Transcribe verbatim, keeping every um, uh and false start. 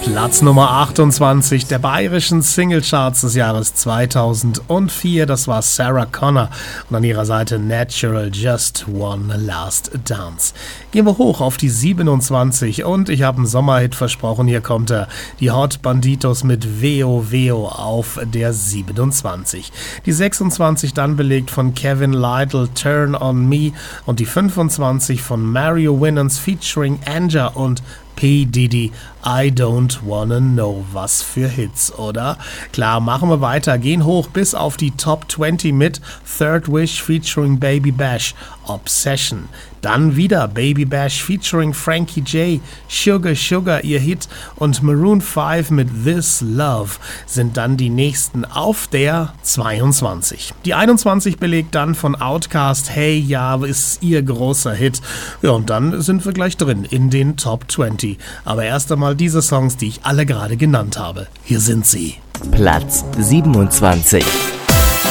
Platz Nummer achtundzwanzig der bayerischen Singlecharts des Jahres zweitausendvier, das war Sarah Connor und an ihrer Seite Natural, Just One Last Dance. Gehen wir hoch auf die siebenundzwanzig und ich habe einen Sommerhit versprochen, hier kommt er, die Hot Banditos mit Veo Veo auf der siebenundzwanzig. Die sechsundzwanzig dann belegt von Kevin Lytle, Turn on Me und die fünfundzwanzig von Mario Winans featuring Anja und P. Diddy, I Don't Wanna Know. Was für Hits, oder? Klar, machen wir weiter, gehen hoch bis auf die Top zwanzig mit Third Wish featuring Baby Bash, Obsession. Dann wieder Baby Bash featuring Frankie J, Sugar Sugar, ihr Hit, und Maroon fünf mit This Love sind dann die nächsten auf der zweiundzwanzig. Die einundzwanzig belegt dann von Outkast, Hey Ja, ist ihr großer Hit. Ja, und dann sind wir gleich drin in den Top zwanzig. Aber erst einmal diese Songs, die ich alle gerade genannt habe. Hier sind sie. Platz siebenundzwanzig.